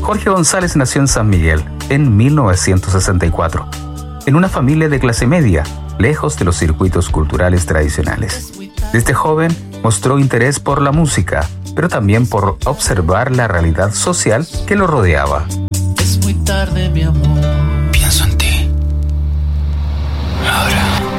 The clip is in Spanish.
Jorge González nació en San Miguel en 1964, en una familia de clase media, lejos de los circuitos culturales tradicionales. Desde joven mostró interés por la música, pero también por observar la realidad social que lo rodeaba. Es muy tarde, mi amor. Pienso en ti. Ahora.